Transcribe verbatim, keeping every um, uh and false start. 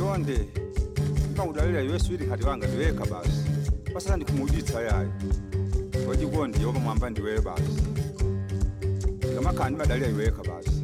chonde ndikangudalira iwe swiri khati wanga ndiweka basi pasana ndikumuditsa yayo wachikondi yopa mwamba ndiweyo basi ngamakhani madalira iweka basi